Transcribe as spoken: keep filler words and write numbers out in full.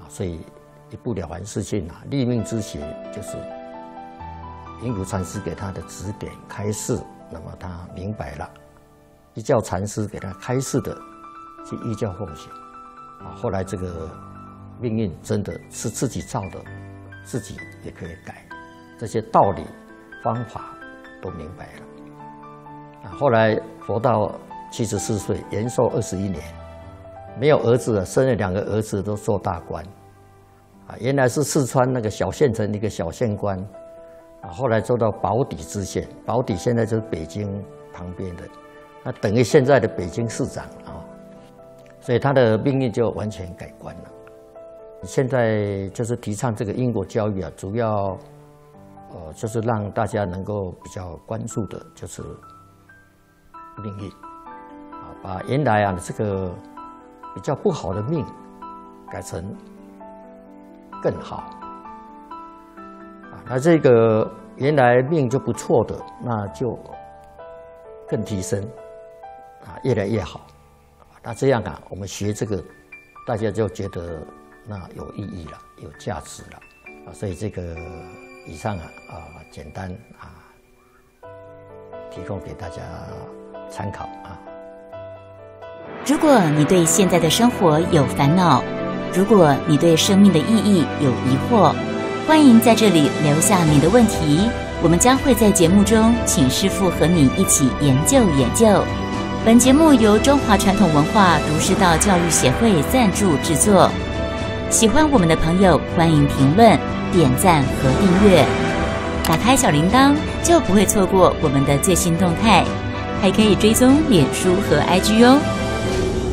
所以一不了凡四训啊，立命之学就是云谷禅师给他的指点开示，那么他明白了，一教禅师给他开示的，去依教奉行啊。后来这个命运真的是自己造的，自己也可以改，这些道理方法都明白了啊。后来佛到七十四岁，延寿二十一年，没有儿子了，生了两个儿子都做大官啊。原来是四川那个小县城一个小县官啊，后来做到保底知县，保底现在就是北京旁边的，那等于现在的北京市长啊。所以他的命运就完全改观了。现在就是提倡这个因果教育啊，主要呃就是让大家能够比较关注的就是命运啊，把原来啊这个比较不好的命改成更好啊，那这个原来命就不错的，那就更提升啊，越来越好。那这样啊，我们学这个，大家就觉得那有意义了，有价值了啊。所以这个以上啊啊简单啊提供给大家参考啊。 如果你对现在的生活有烦恼，如果你对生命的意义有疑惑，欢迎在这里留下你的问题，我们将会在节目中请师父和你一起研究研究。本节目由中华传统文化儒释道教育协会赞助制作。喜欢我们的朋友，欢迎评论、点赞和订阅。打开小铃铛，就不会错过我们的最新动态。还可以追踪脸书和 I G 哦。